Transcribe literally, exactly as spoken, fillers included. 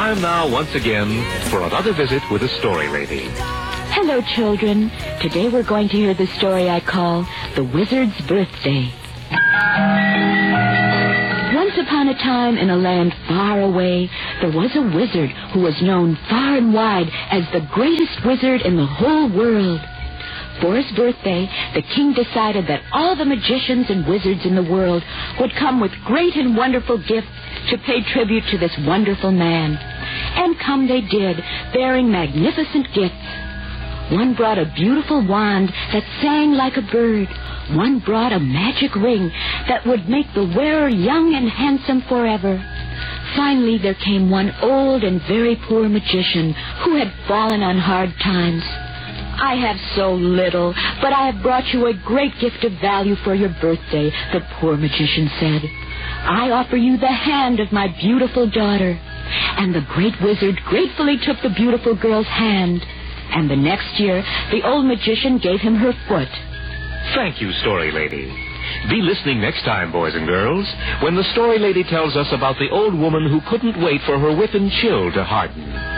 Time now, once again, for another visit with the Story Lady. Hello, children. Today we're going to hear the story I call The Wizard's Birthday. Once upon a time, in a land far away, there was a wizard who was known far and wide as the greatest wizard in the whole world. For his birthday, the king decided that all the magicians and wizards in the world would come with great and wonderful gifts to pay tribute to this wonderful man. And come they did, bearing magnificent gifts. One brought a beautiful wand that sang like a bird. One brought a magic ring that would make the wearer young and handsome forever. Finally, there came one old and very poor magician who had fallen on hard times. I have so little, but I have brought you a great gift of value for your birthday, the poor magician said. I offer you the hand of my beautiful daughter. And the great wizard gratefully took the beautiful girl's hand. And the next year, the old magician gave him her foot. Thank you, Story Lady. Be listening next time, boys and girls, when the Story Lady tells us about the old woman who couldn't wait for her whip and chill to harden.